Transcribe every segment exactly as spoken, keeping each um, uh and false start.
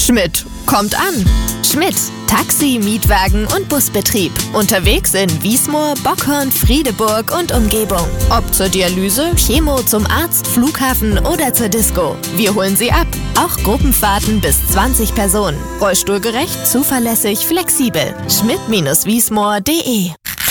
Schmidt kommt an. Schmidt, Taxi, Mietwagen und Busbetrieb. Unterwegs in Wiesmoor, Bockhorn, Friedeburg und Umgebung. Ob zur Dialyse, Chemo, zum Arzt, Flughafen oder zur Disco. Wir holen Sie ab. Auch Gruppenfahrten bis zwanzig Personen. Rollstuhlgerecht, zuverlässig, flexibel. schmidt wiesmoor punkt de.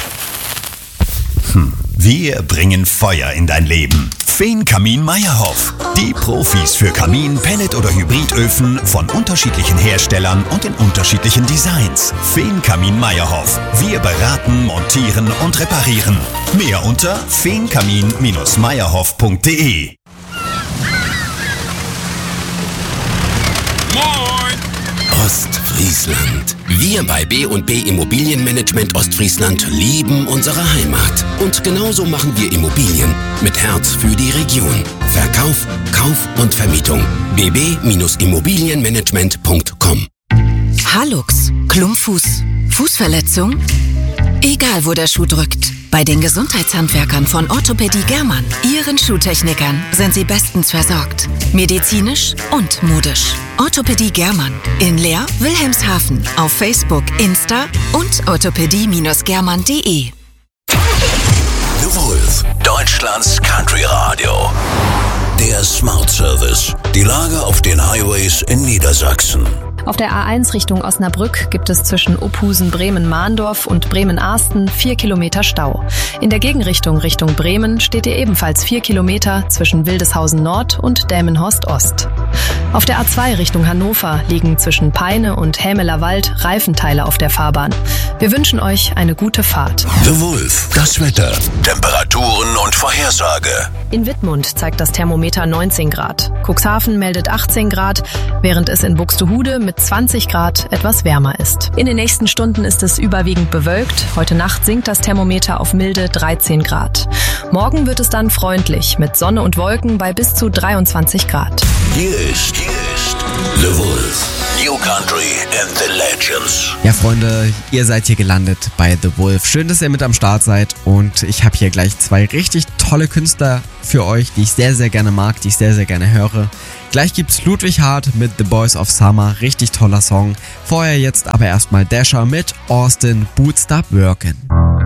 Hm. Wir bringen Feuer in dein Leben. Feen Kamin Meyerhoff. Die Profis für Kamin-, Pellet- oder Hybridöfen von unterschiedlichen Herstellern und in unterschiedlichen Designs. Feen Kamin Meyerhoff. Wir beraten, montieren und reparieren. Mehr unter feen kamin meyerhoff punkt de. Ostfriesland. Wir bei B und B Immobilienmanagement Ostfriesland lieben unsere Heimat. Und genauso machen wir Immobilien mit Herz für die Region. Verkauf, Kauf und Vermietung. b b immobilienmanagement punkt com. Halux, Klumpfuß, Fußverletzung? Egal, wo der Schuh drückt. Bei den Gesundheitshandwerkern von Orthopädie Germann, Ihren Schuhtechnikern, sind Sie bestens versorgt. Medizinisch und modisch. Orthopädie Germann in Leer, Wilhelmshaven, auf Facebook, Insta und orthopädie germann punkt de. The Wolf, Deutschlands Country Radio. Der Smart Service. Die Lage auf den Highways in Niedersachsen. Auf der A eins Richtung Osnabrück gibt es zwischen Ophusen, Bremen-Mahndorf und Bremen-Ahsten vier Kilometer Stau. In der Gegenrichtung Richtung Bremen steht ihr ebenfalls vier Kilometer zwischen Wildeshausen Nord und Delmenhorst Ost. Auf der A zwei Richtung Hannover liegen zwischen Peine und Hämeler Wald Reifenteile auf der Fahrbahn. Wir wünschen euch eine gute Fahrt. The Wolf, das Wetter, Temperaturen und Vorhersage. In Wittmund zeigt das Thermometer neunzehn Grad. Cuxhaven meldet achtzehn Grad, während es in Buxtehude mit zwanzig Grad etwas wärmer ist. In den nächsten Stunden ist es überwiegend bewölkt. Heute Nacht sinkt das Thermometer auf milde dreizehn Grad. Morgen wird es dann freundlich mit Sonne und Wolken bei bis zu dreiundzwanzig Grad. Hier ist, hier ist The Wolf. New Country and the Legends. Ja, Freunde, ihr seid hier gelandet bei The Wolf. Schön, dass ihr mit am Start seid. Und ich habe hier gleich zwei richtig tolle Künstler für euch, die ich sehr, sehr gerne mag, die ich sehr, sehr gerne höre. Gleich gibt's Ludwig Hart mit The Boys of Summer. Richtig toller Song. Vorher jetzt aber erstmal Dasher mit Austin Boot Stop Workin'.